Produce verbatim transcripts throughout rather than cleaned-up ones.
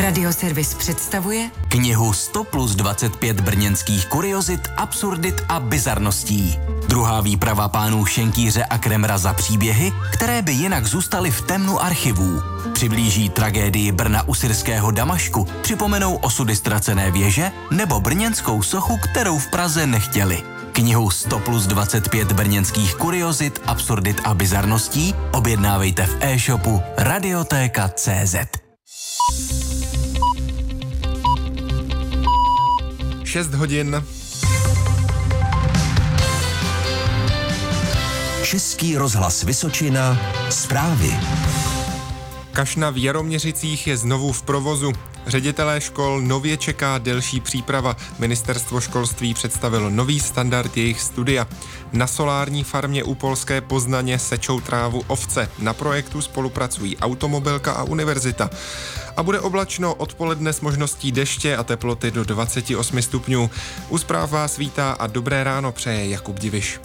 Radioservis představuje knihu sto plus dvacet pět brněnských kuriozit, absurdit a bizarností. Druhá výprava pánů Šenkýře a Kremra za příběhy, které by jinak zůstaly v temnu archivů. Přiblíží tragédii Brna u syrského Damašku, připomenou osudy ztracené věže nebo brněnskou sochu, kterou v Praze nechtěli. Knihu sto plus dvacet pět brněnských kuriozit, absurdit a bizarností objednávejte v e-shopu Radiotéka tečka cé zet. šest hodin. Český rozhlas Vysočina, zprávy. Kašna v Jaroměřicích je znovu v provozu. Ředitelé škol nově čeká delší příprava. Ministerstvo školství představilo nový standard jejich studia. Na solární farmě u polské Poznaně sečou trávu ovce. Na projektu spolupracují automobilka a univerzita. A bude oblačno odpoledne s možností deště a teploty do dvacet osm stupňů. U zpráv vás vítá a dobré ráno přeje Jakub Diviš.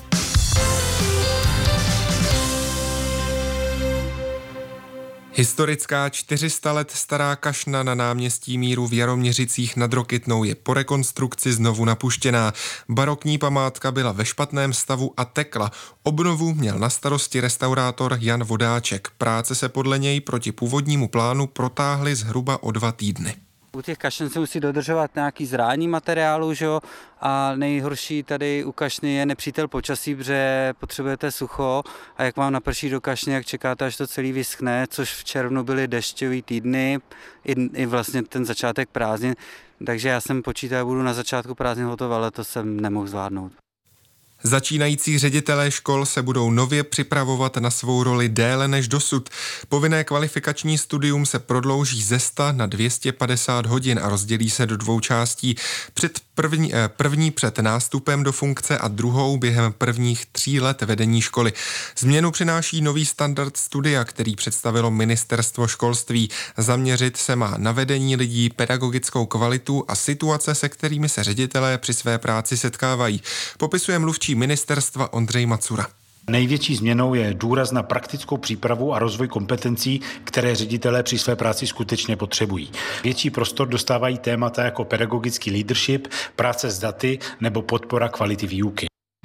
Historická čtyři sta let stará kašna na náměstí Míru v Jaroměřicích nad Rokytnou je po rekonstrukci znovu napuštěná. Barokní památka byla ve špatném stavu a tekla. Obnovu měl na starosti restaurátor Jan Vodáček. Práce se podle něj proti původnímu plánu protáhly zhruba o dva týdny. U těch kašen se musí dodržovat nějaký zrání materiálu, že jo? A nejhorší tady u kašny je nepřítel počasí, protože potřebujete sucho a jak vám naprší do kašny, jak čekáte, až to celý vyschne, což v červnu byly dešťový týdny, i, i vlastně ten začátek prázdnin, takže já jsem počítal, budu na začátku prázdnin hotový, ale to jsem nemohl zvládnout. Začínající ředitelé škol se budou nově připravovat na svou roli déle než dosud. Povinné kvalifikační studium se prodlouží ze sta na dvě stě padesát hodin a rozdělí se do dvou částí. Před první, první před nástupem do funkce a druhou během prvních tří let vedení školy. Změnu přináší nový standard studia, který představilo Ministerstvo školství. Zaměřit se má na vedení lidí, pedagogickou kvalitu a situace, se kterými se ředitelé při své práci setkávají. Popisuje mluvčí ministerstva Ondřej Macura. Největší změnou je důraz na praktickou přípravu a rozvoj kompetencí, které ředitelé při své práci skutečně potřebují. Větší prostor dostávají témata jako pedagogický leadership, práce s daty nebo podpora kvality výuky.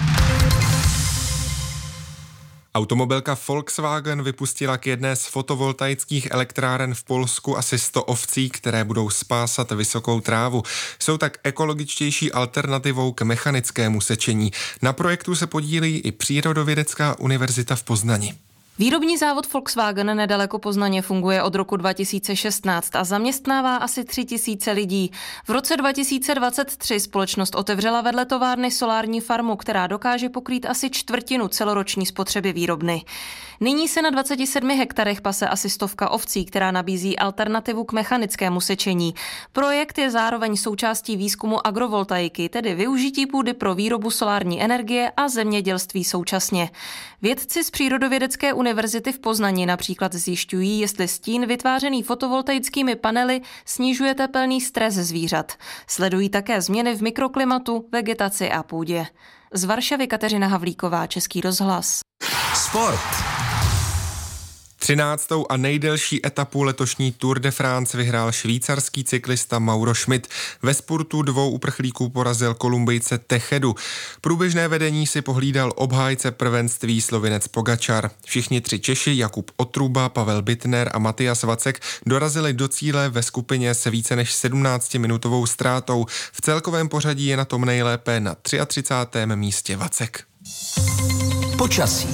Automobilka Volkswagen vypustila k jedné z fotovoltaických elektráren v Polsku asi sto ovcí, které budou spásat vysokou trávu. Jsou tak ekologičtější alternativou k mechanickému sečení. Na projektu se podílí i Přírodovědecká univerzita v Poznani. Výrobní závod Volkswagen nedaleko Poznaně funguje od roku dva tisíce šestnáct a zaměstnává asi tři tisíce lidí. V roce dva tisíce dvacet tři společnost otevřela vedle továrny solární farmu, která dokáže pokrýt asi čtvrtinu celoroční spotřeby výrobny. Nyní se na dvaceti sedmi hektarech pase asi stovka ovcí, která nabízí alternativu k mechanickému sečení. Projekt je zároveň součástí výzkumu agrovoltaiky, tedy využití půdy pro výrobu solární energie a zemědělství současně. Vědci z Přírodovědecké univerzity v Poznani například zjišťují, jestli stín vytvářený fotovoltaickými panely snižuje tepelný stres zvířat. Sledují také změny v mikroklimatu, vegetaci a půdě. Z Varšavy Kateřina Havlíková, Český rozhlas. Sport. Třináctou a nejdelší etapu letošní Tour de France vyhrál švýcarský cyklista Mauro Schmidt. Ve spurtu dvou uprchlíků porazil Kolumbijce Techedu. Průběžné vedení si pohlídal obhájce prvenství Slovinec Pogačar. Všichni tři Češi, Jakub Otruba, Pavel Bittner a Matias Vacek, dorazili do cíle ve skupině se více než sedmnáctiminutovou ztrátou. V celkovém pořadí je na tom nejlépe na třicátém třetím místě Vacek. Počasí.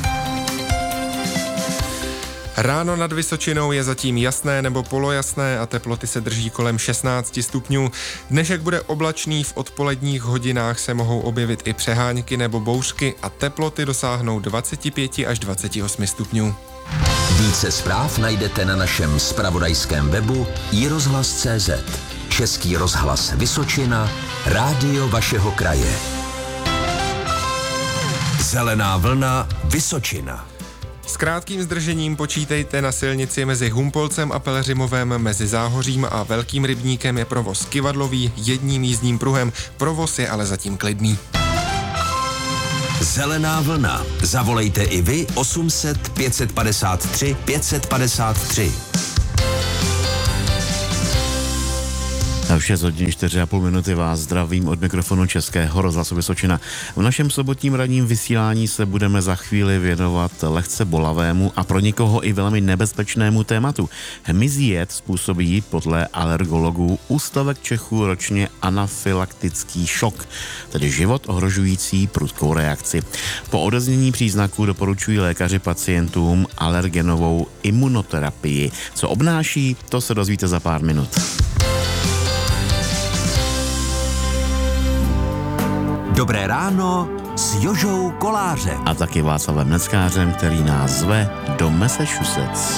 Ráno nad Vysočinou je zatím jasné nebo polojasné a teploty se drží kolem šestnáct stupňů. Dnešek bude oblačný, v odpoledních hodinách se mohou objevit i přehánky nebo bouřky a teploty dosáhnou dvacet pět až dvacet osm stupňů. Více zpráv najdete na našem zpravodajském webu i rozhlas tečka cé zet. Český rozhlas Vysočina, rádio vašeho kraje. Zelená vlna Vysočina. S krátkým zdržením počítejte na silnici mezi Humpolcem a Pelhřimovem, mezi Záhořím a Velkým Rybníkem je provoz kyvadlový jedním jízdním pruhem, provoz je ale zatím klidný. Zelená vlna. Zavolejte i vy osm set pět set padesát tři pět set padesát tři. V šest hodin čtyři a půl minuty vás zdravím od mikrofonu Českého rozhlasu Vysočina. V našem sobotním ranním vysílání se budeme za chvíli věnovat lehce bolavému a pro někoho i velmi nebezpečnému tématu. Hmyzí jed způsobí podle alergologů u stovek Čechů ročně anafylaktický šok, tedy život ohrožující prudkou reakci. Po odeznění příznaků doporučují lékaři pacientům alergenovou imunoterapii. Co obnáší, to se dozvíte za pár minut. Dobré ráno s Jožou Kolářem. A taky Václavem Neckářem, který nás zve do Massachusetts.